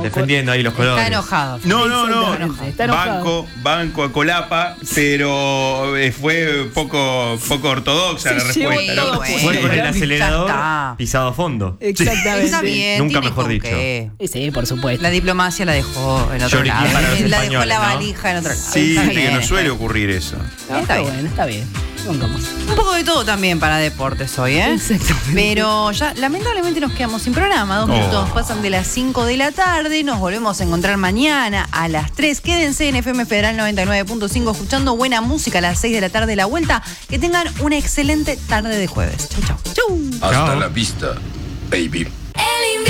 defendiendo ahí los colores. Está enojado. No. Está enojado. Banco a Colapa, pero fue poco ortodoxa la Se llevó respuesta, todo ¿no? puesto. Fue con el Ya acelerador está. pisado a fondo. Exactamente. Está bien. Nunca tiene mejor con dicho. qué. Sí, por supuesto. La diplomacia la dejó en otro Lloriquín lado. para los La dejó españoles, la ¿no? valija en otro lado. Sí, Está que bien, no está suele bien. ocurrir eso. Está bien. bueno, está bien. Pongamos. Un poco de todo también para deportes hoy, ¿eh? Exactamente. Pero ya lamentablemente nos quedamos sin programa. 2 minutos pasan de las 5 de la tarde. Nos volvemos a encontrar mañana a las 3. Quédense en FM Federal 99.5 escuchando buena música a las 6 de la tarde la vuelta. Que tengan una excelente tarde de jueves. Chau, chau. Chau. Hasta la vista, baby. El